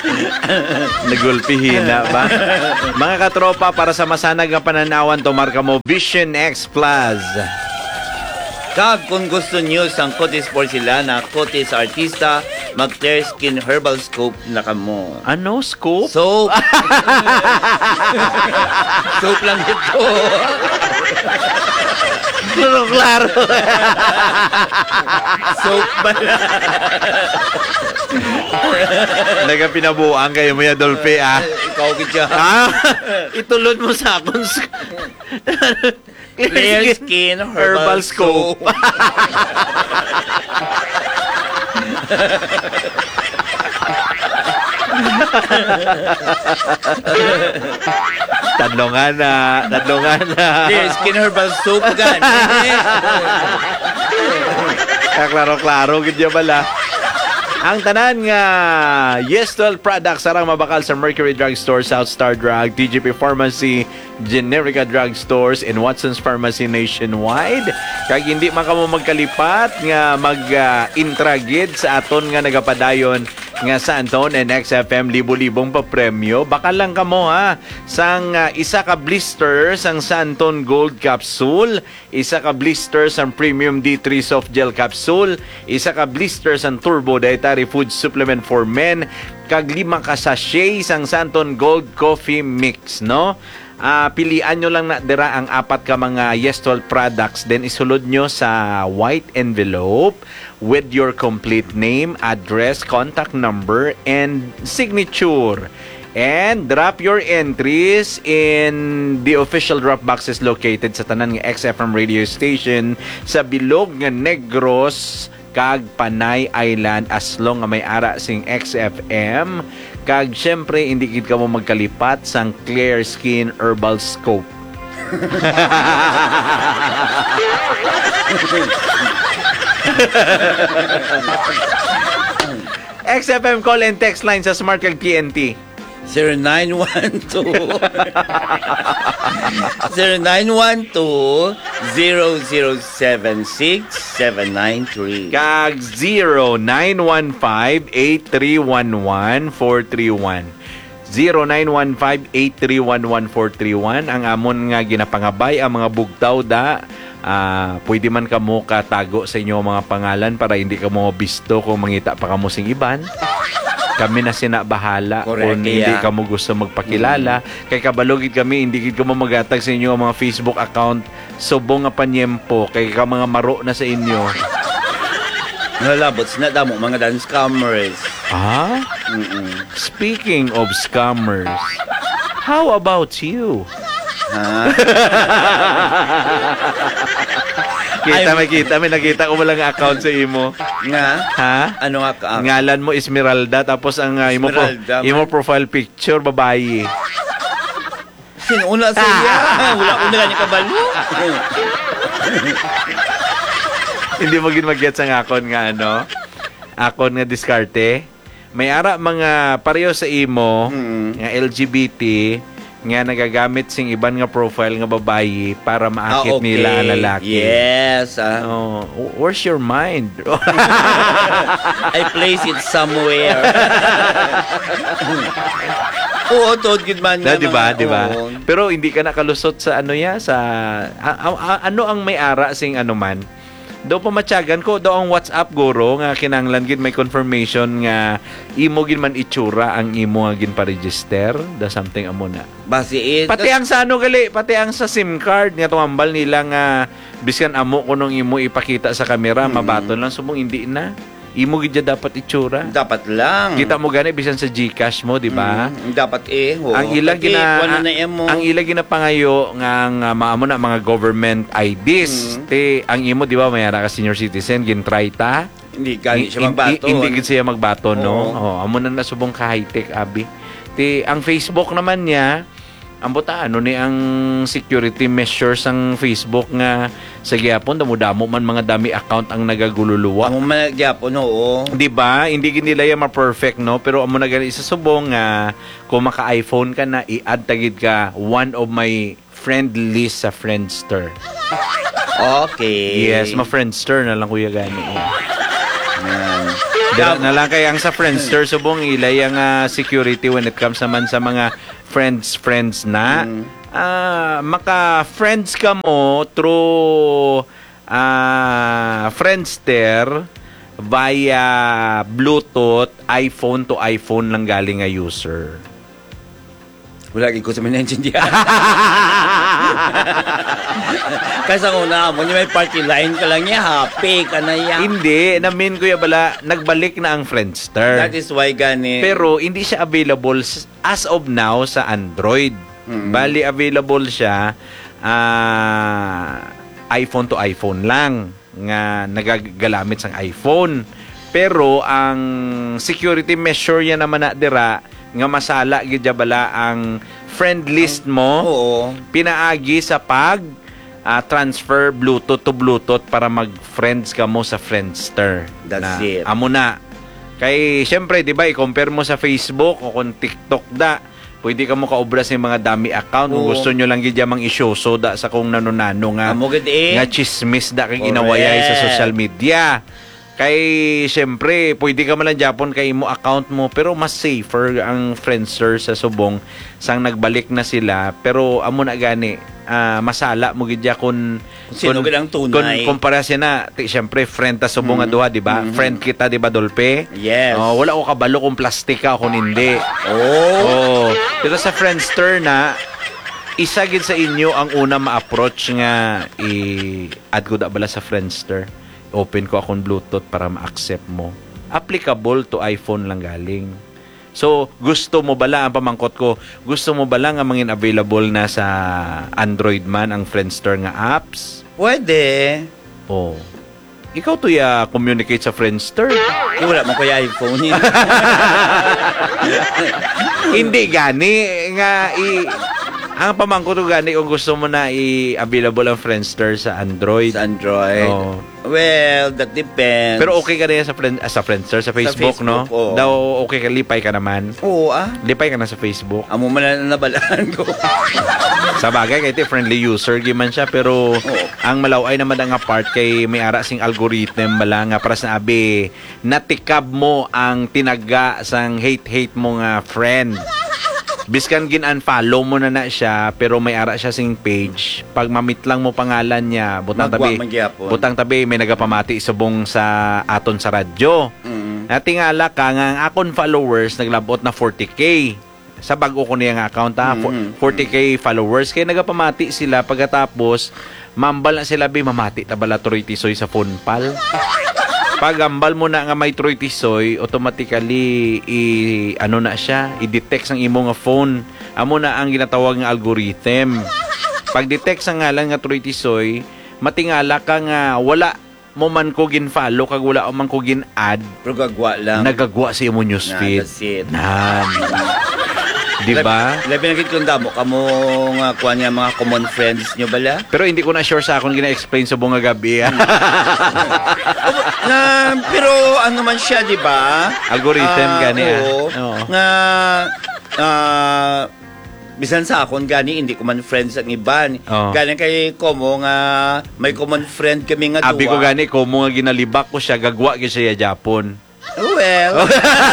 Nagulpihin na ba? Mga katropa, para sa masanag na pananawan, tumarka mo Vision X Plus. Kag kung gusto nyo sang Cutis Porcelana, Cutis Artista, mag-Clear Skin Herbal Scope na kamo. Ano? Scoop? Soap! Soap lang ito. Klaro. Soap ba na? Nagapinabuan kayo mo ya, Dolphy, ah. Ikaw kitya. Itulod mo sa akong Clear Skin Herbal Scope. Tadlongan na. Clear Skin Herbal Soap gan. Klaro-klaro, gidya bala. Ang tanan nga Yes12 products sarang mabakal sa Mercury Drugstore, South Star Drug, TGP Pharmacy, Generica Drugstores, and Watson's Pharmacy nationwide. Kag hindi man kamo magkalipat nga mag-intragid sa aton nga nagapadayon nga sa Anton and XFM libo-libong pa premyo. Baka lang kamo ha sang isa ka blister sang Santon Gold Capsule, isa ka blister sang Premium D3 Soft Gel Capsule, isa ka blister sang Turbo Dietary Food Supplement for Men, kag 5 ka sachet sang Santon Gold Coffee Mix, no? Pilian nyo lang na dira ang 4 ka mga Yes12 products, then isulod nyo sa white envelope with your complete name, address, contact number, and signature. And drop your entries in the official drop boxes located sa tanan nga XFM radio station sa Bilog nga Negros kag Panay Island, as long nga may ara sing XFM. Kag syempre hindi gid ka mo magkalipat sang Clear Skin Herbal Scope. XFM call and text line sa Smart kag PNT 0912-0076793 kag 0915-8311-431 0915-8311-431 ang amon nga ginapangabay ang mga bugtaw da. Pwede man kamo katago sa inyo mga pangalan para hindi kamo bisto kung mangita pa kamo sing iban. Kami na sinabahala kung hindi kamo gusto magpakilala. Kay kabalogid kami, hindi gid kamo magatag sa inyo ang mga Facebook account. Subong nga panyempo kay ka mga maro na sa inyo. Nalabot sinadamo mga dance scammers. Speaking of scammers, how about you? May nakita ko mo lang account sa imo. Nga? Ha? Ano nga? Ngalan mo Esmeralda, tapos ang imo profile picture babae. Sinuna sa iya. Wala ko na ganyan kabalo. Hindi mo mag-get sa akon nga akon nga diskarte. May ara mga pareho sa imo nga LGBT nga nagagamit sing iban nga profile nga babae para maakit nila ang lalaki. Yes. Where's your mind? I place it somewhere. Oo, tod good man nga. Diba? Pero hindi ka nakalusot sa sa ano ang may ara sing man. Do pamatyagan ko do ang WhatsApp guro nga kinanglan gid may confirmation nga imo gid man itsura ang imo nga gin pa-register da something amo na. Basi pati ang sa pati ang sa SIM card nga tumambal nila nga biskan amo kunong imo ipakita sa kamera mabaton lang subong hindi na. Imo gid dapat itsura. Dapat lang. Kita mo gani bisan sa GCash mo, di ba? Dapat ang ilang ang ilang ginapangayo nga maamo na mga government IDs. Ang imo di ba mayara ka senior citizen gin-try ta? Hindi gani siya magbaton. Hindi gid siya magbaton, no? Amo na nasubong ka high-tech abi. Ang Facebook naman niya ang ni ang security measures ang Facebook nga sa gyapon damo man mga dami account ang nagagululuwa. Amo man gyapon oo. Di ba? Hindi gid nila ya ma-perfect no, pero amo na gani isa subong nga kung maka-iPhone ka na i-add tagid ka one of my friend list sa Friendster. Okay. Yes, ma-Friendster na lang kuya gani. Dira na lang kay ang sa Friendster subong ilay ang security when it comes naman sa mga friends na. Maka-friends ka mo through Friendster via Bluetooth, iPhone to iPhone lang galing nga user. Wala ko sa minensindihan. Kasi ang una mo, may party line ka lang niya, happy ka na yan. Hindi, namin kuya bala, nagbalik na ang Friendster. That is why gani. Pero hindi siya available as of now sa Android. Bali available siya iPhone to iPhone lang nga nagagalamit sang iPhone. Pero ang security measure yan naman na dira nga masala gid bala ang friend list mo. Oo. Pinaagi sa pag transfer Bluetooth to Bluetooth para mag-friends ka mo sa Friendster. That's it. Amo na. Kay syempre, 'di ba, i-compare mo sa Facebook o kung TikTok da, pwede ka mo kaobra sa mga dami account. Kung gusto nyo lang gid mang i-show so da sa kung nanunano nga nga chismis da kay ginawayay sa social media. Kay syempre, pwede ka man lang Japon kay mo account mo, pero mas safer ang Friendster sa subong sang nagbalik na sila. Pero amo na gani, masala mo gidya kun sino gid ang tunay. Kun kumpara siya na, syempre friend ta subong nga duha, di ba? Friend kita, di ba, Dolpe? Yes. Wala ko kabalo kung plastic ka o kung hindi. Pero sa Friendster na, isa gid sa inyo ang una ma-approach nga i-add ko da bala sa Friendster. Open ko akong Bluetooth para ma-accept mo. Applicable to iPhone lang galing. So, gusto mo bala, ang pamangkot ko, gusto mo bala nga mangin available na sa Android man ang Friendster nga apps? Pwede. Ikaw to communicate sa Friendster. Wala mo kaya iPhone. Hindi gani nga ang pamangkot ko gani kung gusto mo na i-available ang Friendster sa Android. Sa Android. Well, that depends. Pero okay ka na yan sa Friendster, sa Facebook, no? Daw okay ka, lipay ka naman. Oo, Lipay ka na sa Facebook. Amo man na nabalaan ko. Sa bagay, kay friendly user, giman siya. Pero ang malaway naman ang part kay may ara sing algorithm bala nga para sa abi, natikab mo ang tinaga sang hate mo nga friend. Biskan gin-unfollow mo na siya, pero may ara siya sing page. Pag mamit lang mo pangalan niya, butang tabi may nagapamati subong sa aton sa radyo. Natingala ka nga ang akon followers naglabot na 40K. Sa bago ko niya nga account 40K followers. Kaya nagapamati sila pagkatapos mambal na sila mamati tabala Troy Tisoy sa phone pal. Pag ambal mo na nga may Troy Tisoy, automatically na siya, i-detect ang imo nga phone. Amo na ang ginatawag nga algorithm. Pag detect sa ngalan nga Troy Tisoy, matingala ka nga wala mo man ko gin-follow kag wala man ko gin-add. Pero gagwa lang. Nagagwa sa imo newsfeed. That's it. Di ba? Labi na kitong damo kamo nga kuha niya mga common friends nyo bala. Pero hindi ko na sure sa akong gina-explain sa bunga gabi. Pero ano man siya, di ba? Algorithm gani. Nga bisan sa akon gani hindi ko man friends ang iban. Gani kay komo nga may common friend kami nga duwa. Abi ko gani komo nga ginalibak ko siya gagwa gyud siya Japon. Well.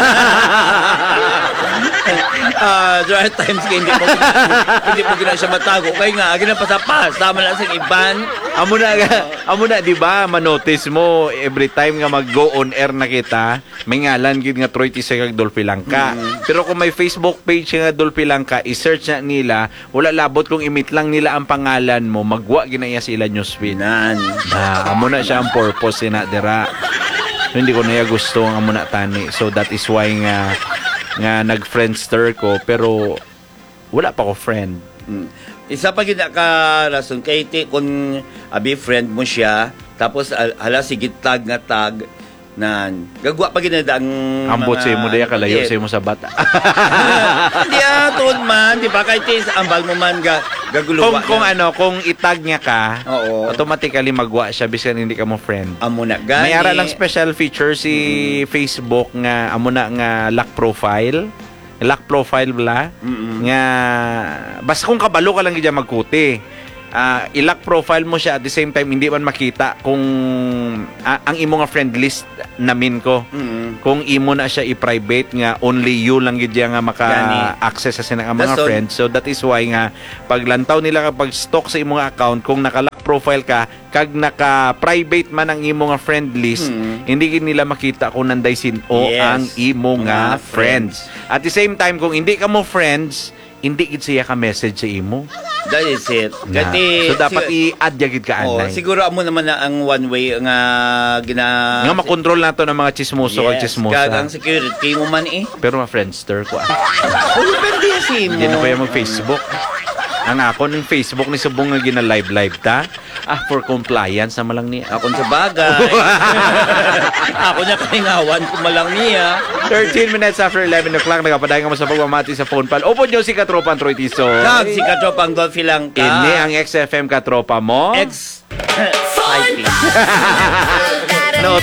There are times kaya hindi mo gina siya matago. Kaya nga, ginapasapas. Tama lang sa iban. Amo na, di ba, manotice mo, every time nga mag-go on air na kita, may ngalan gid nga Troy Tisoy kag Dolphy Langka. Pero kung may Facebook page nga Dolphy Langka, i-search na nila, wala labot kung imit lang nila ang pangalan mo, magwa ginaya sila newsfeed. Amo na siya ang purpose na dira. So, hindi ko na gusto ang amo na tani. So that is why nga nag-Friendster ko, pero wala pa ko friend. Isa pa gina ka rason kay kung abi friend mo siya, tapos hala sige tag nan gagwa pa gina ang ambot sa imo daya kalayo sa imo sa bata. Hindi tuod man, di ba kay ambal mo man gaguluwa. Kung itag niya ka, automatically magwa siya bisan hindi ka mo friend. Amo na gani. May ara lang special feature si Facebook nga amo na nga lock profile bala nga basta kung kabalo ka lang gid magkuti. ilock profile mo siya at the same time hindi man makita kung ang imo nga friend list namin ko. Kung imo na siya i-private nga only you lang gid nga maka-access sa sinang mga friends. So that is why nga paglantaw nila kapag stalk sa imo nga account kung naka-lock profile ka kag naka-private man ang imo nga friend list, hindi gid nila makita kung nanday sino ang imo nga friends. At the same time kung hindi ka mo friends, hindi gid siya ka-message sa imo. That is it. So dapat i-add yagid ka anay. Siguro amo naman na ang one way nga nga makontrol nato ng mga chismoso kag chismosa. Kag ang security mo man Pero ma-friendster ko. Depende si mo. Hindi na kaya mag-Facebook. Ang ako ng Facebook ni subong nga gina-live ta. For compliance na malang niya. Akon sa bagay. Ako na kalingawan ko malang niya. 13 minutes after 11 o'clock, nagapadayon ka mo sa pagmamati sa phone pal. Opo nyo si Katropang Troy Tiso. Kag si Katropang Dolphy lang ka. Ini ang XFM Katropa mo. X5